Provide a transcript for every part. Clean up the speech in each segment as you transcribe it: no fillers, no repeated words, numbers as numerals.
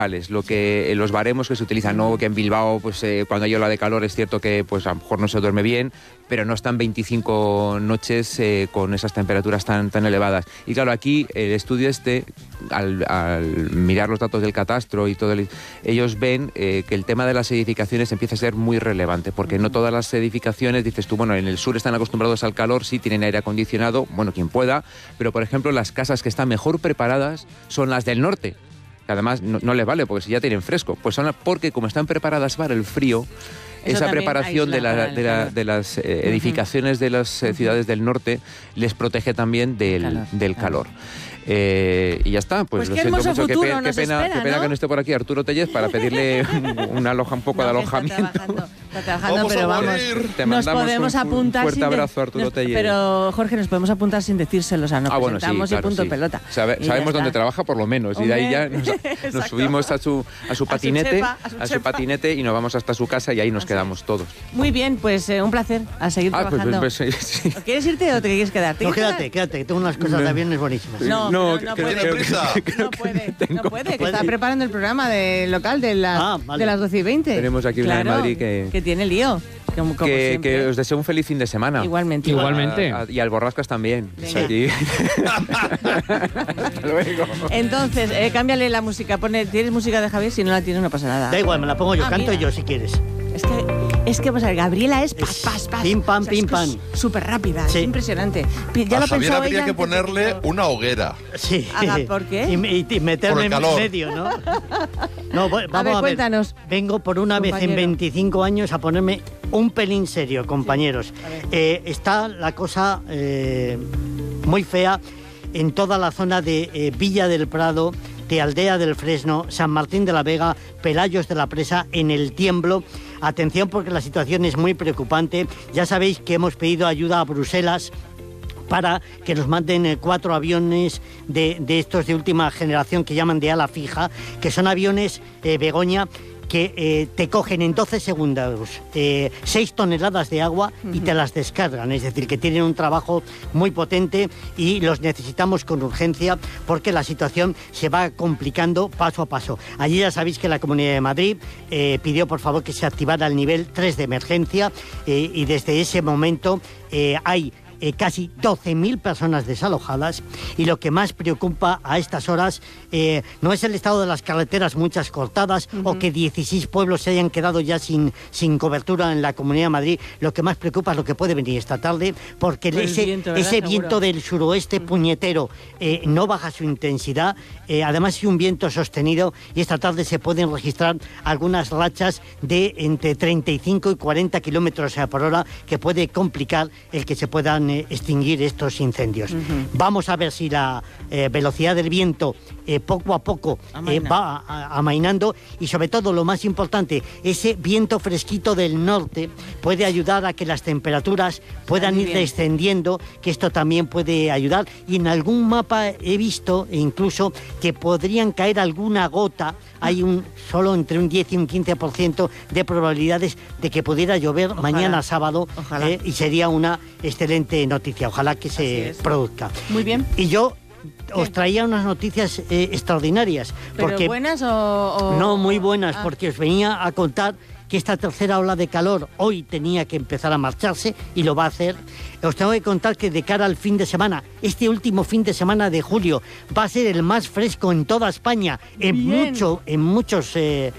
lo que los baremos que se utilizan, ¿no? Que en Bilbao, pues cuando hay ola de calor es cierto que pues a lo mejor no se duerme bien, pero no están 25 noches con esas temperaturas tan elevadas. Y claro, aquí el estudio al mirar los datos del catastro y todo, ellos ven que el tema de las edificaciones empieza a ser muy relevante, porque no todas las edificaciones, dices tú, bueno, en el sur están acostumbrados al calor, sí tienen aire acondicionado, bueno, quien pueda, pero por ejemplo las casas que están mejor preparadas son las del norte. Además no les vale porque si ya tienen fresco, pues son porque como están preparadas para el frío, esa preparación de las edificaciones de las ciudades del norte les protege también del calor. Y ya está, pues lo siento mucho, qué pena que no esté por aquí Arturo Tellez para pedirle un poco de alojamiento. Está trabajando, pero vamos, nos podemos apuntar. Un fuerte abrazo, Arturo Tellez. Pero Jorge, nos podemos apuntar sin decírselo, o sea, nos presentamos sí, claro, y punto pelota. Sabemos dónde trabaja por lo menos. Hombre, y de ahí ya nos subimos a su patinete y nos vamos hasta su casa y ahí nos quedamos todos. Muy bien, pues un placer, a seguir trabajando. Sí. ¿Quieres irte o te quieres quedar? No, quédate, que tengo unas cosas de aviones buenísimas. No puede, que está preparando el programa local de las 12:20. Tenemos aquí una de Madrid que tiene lío. Que os deseo un feliz fin de semana. Igualmente. Y al Borrascas también. Hasta luego. Entonces, cámbiale la música. ¿Tienes música de Javier? Si no la tienes, no pasa nada. Da igual, me la pongo yo. Canto yo si quieres. Es que vamos a ver, Gabriela es pas. Pim, pam, pim, pam. Súper rápida, sí. Es impresionante. Ya lo Javier habría que ponerle una hoguera. Sí. ¿Por qué? Y meterme en medio, ¿no? No, vamos a ver. Cuéntanos. Vengo por una vez en 25 años a ponerme un pelín serio, compañeros. Está la cosa muy fea en toda la zona de Villa del Prado, de Aldea del Fresno, San Martín de la Vega, Pelayos de la Presa, en el Tiemblo. Atención porque la situación es muy preocupante. Ya sabéis que hemos pedido ayuda a Bruselas para que nos manden 4 aviones de estos de última generación que llaman de ala fija, que son aviones, Begoña, que te cogen en 12 segundos 6 toneladas de agua y te las descargan. Es decir, que tienen un trabajo muy potente y los necesitamos con urgencia porque la situación se va complicando paso a paso. Allí ya sabéis que la Comunidad de Madrid pidió por favor que se activara el nivel 3 de emergencia y desde ese momento hay casi 12.000 personas desalojadas y lo que más preocupa a estas horas no es el estado de las carreteras, muchas cortadas, o que 16 pueblos se hayan quedado ya sin cobertura en la Comunidad de Madrid. Lo que más preocupa es lo que puede venir esta tarde, porque ese viento del suroeste puñetero no baja su intensidad, además es un viento sostenido y esta tarde se pueden registrar algunas rachas de entre 35 y 40 kilómetros por hora que puede complicar el que se puedan extinguir estos incendios. Vamos a ver si la velocidad del viento poco a poco va amainando y sobre todo lo más importante, ese viento fresquito del norte puede ayudar a que las temperaturas puedan ir descendiendo, que esto también puede ayudar, y en algún mapa he visto incluso que podrían caer alguna gota. Hay solo entre un 10 y un 15% de probabilidades de que pudiera llover mañana sábado, y sería una excelente noticia. Ojalá que se produzca. Muy bien. Y yo os traía unas noticias extraordinarias. ¿Pero buenas o...? No, muy buenas, porque os venía a contar que esta tercera ola de calor hoy tenía que empezar a marcharse y lo va a hacer. Os tengo que contar que de cara al fin de semana, este último fin de semana de julio, va a ser el más fresco en toda España en muchos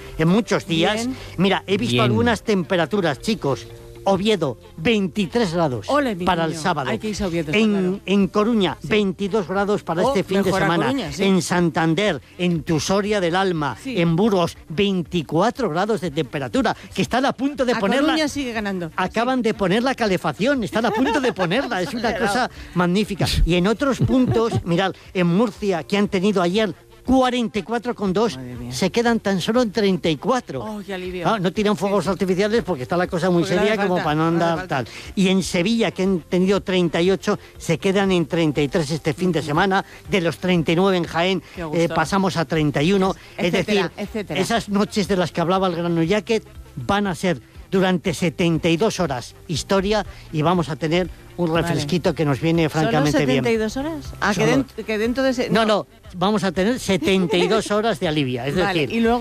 días. Bien. Mira, he visto algunas temperaturas, chicos. Oviedo, 23 grados para el sábado. Hay que irse a Oviedo, en Coruña, 22 grados para este fin de semana. Coruña, en Santander, en Tusoria del Alma, en Burgos, 24 grados de temperatura, que están a punto de ponerla. Coruña sigue ganando. Acaban de poner la calefacción, están a punto de ponerla. Es una cosa magnífica. Y en otros puntos, mirad, en Murcia, que han tenido ayer 44,2, se quedan tan solo en 34. Oh, qué alivio. No tiran fuegos artificiales porque está la cosa muy seria como para no andar tal. Y en Sevilla, que han tenido 38, se quedan en 33 este fin de semana. De los 39 en Jaén pasamos a 31. Es decir, esas noches de las que hablaba el Grano Jacket van a ser durante 72 horas. Historia, y vamos a tener un refresquito que nos viene francamente bien. ¿Solo 72 horas? Ah, que dentro de ese... No, vamos a tener 72 horas de alivia. Es decir, y luego